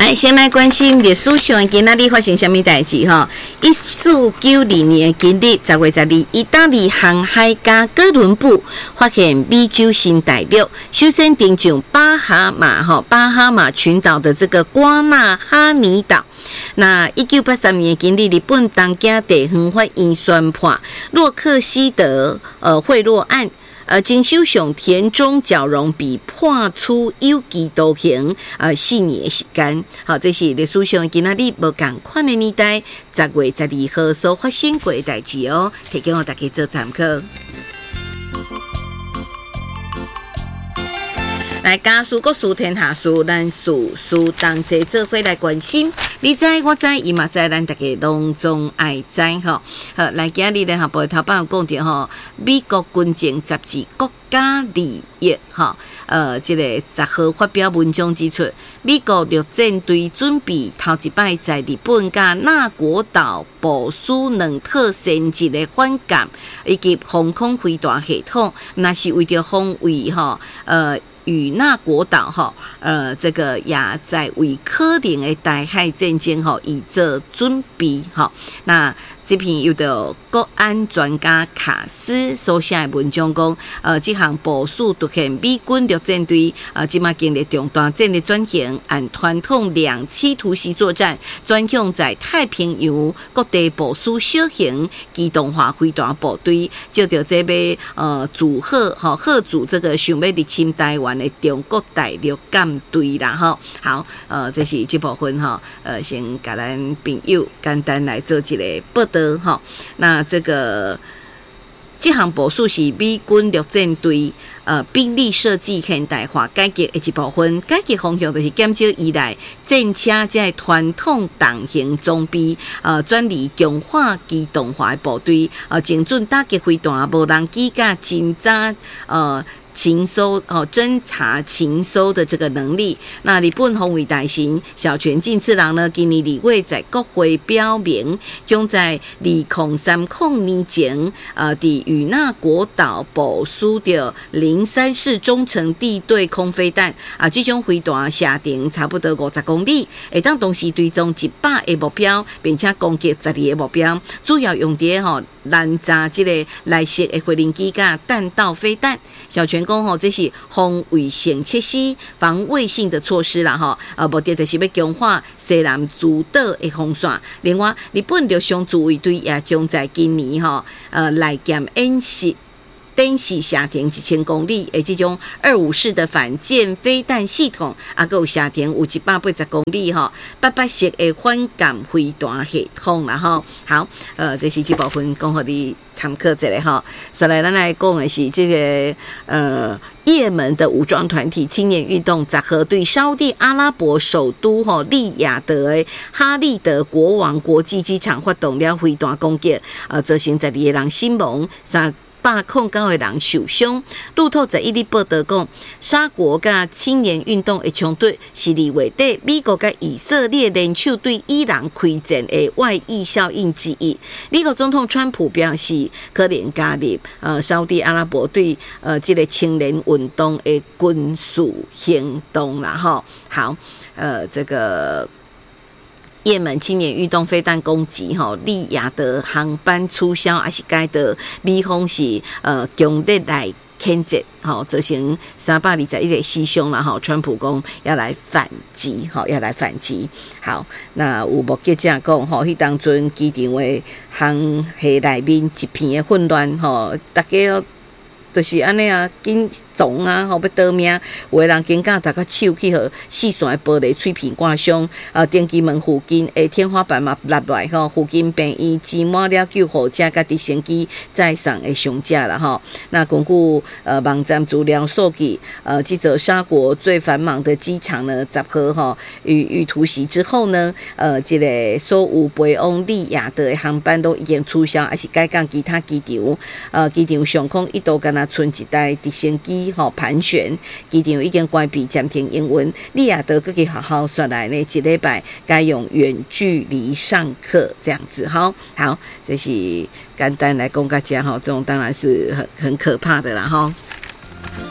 来，先来关心历史上今仔日发生什么代志哈？1492年今日10月12日，意大利航海家哥伦布发现美洲新大陆，首先登上巴哈马群岛的这个瓜纳哈尼岛。那1983年今日，日本东京地方法院宣判洛克希德贿赂案。经首相田中角荣被判处有期徒刑4年的时间。好，这是历史上今仔日无同款的年代10月12号所发生过的代志哦，提供我大家做参考。来，家事国事天下事，咱事同齐做伙来关心。你知我知，伊嘛知，咱大家拢总爱知吼。好，来今日咧，报头版有讲到吼，美国军情杂志国家利益吼，这个10号发表文章指出，美国陆战队准备头一摆在日本甲那国岛部署2套先进的反舰以及防空飞弹系统，那是为着防卫吼，与那国岛这个也在为可能的台海战争以做准备那这篇有的国安专家卡斯所写的文章讲，这项部署凸显美军陆战队即马经历重大战略转型，按传统2栖突袭作战，转向在太平洋各地部署小型机动化飞弹部队，就着这要贺阻这个想要入侵台湾的中国大陆舰队啦好，这是这部分先甲咱朋友简单来做一个报道那这项部署是美军陆战队兵力设计现代化改革的一部分，改革方向就是减少依赖战车这传统重型装备，转移强化机动化的部队，精准打击飞弹无人机甲侦查情搜侦查情搜的这个能力。那日本防卫大臣小泉进次郎呢，今年2月在国会表明，将在2030年前，在与那国岛部署的034中程地对空飞弹这种飞弹射程差不多50公里，会当同时追踪100个目标，并且攻击12个目标，主要用在拦查这个来袭的飞行机甲弹道飞弹。小泉讲这是防卫性设施、防卫性的措施啦目的就是要强化西南诸岛的防线。另外，日本陆上自卫队也将在今年来检演习。灯系射程1000公里的这种254式的反舰飞弹系统，还有射程有180公里800式的反舰飞弹系统啦好，这是这部分讲给你参考一下再来咱来讲的是这个也门的武装团体青年运动10号对沙地阿拉伯首都利雅得的哈利德国王国际机场发动了飞弹攻击，造成12个人死亡，309个人受伤。路透11日报道讲，沙国甲青年运动的冲突是2月底美国甲以色列联手对伊朗开战的外溢效应之一。美国总统川普表示，可能加入沙地阿拉伯对这个青年运动的军事行动啦好，这个也门青年运动飞弹攻击利雅得航班取消，还是该的美方是强烈来谴责造成321个死伤啦川普讲要来反击好，那有目击者讲迄当阵机场的航廈内面一片的混乱大家就是安尼紧撞要逃命，有的人惊到大家手去四线的玻璃碎片刮伤，电机门附近的天花板嘛落来附近病院挤满了救护车甲直升机载送的伤者啦那根据网站资料数据，这座沙国最繁忙的机场呢10号遇突袭之后呢，这个所有飞往利雅得的航班都已经取消，还是改降其他机场，机场上空一度敢存一台直升机盘旋，机场已经关闭暂停营运。利雅得各个学校说来呢，一礼拜该用远距离上课这样子好，这是简单来讲大家这种当然是很可怕的啦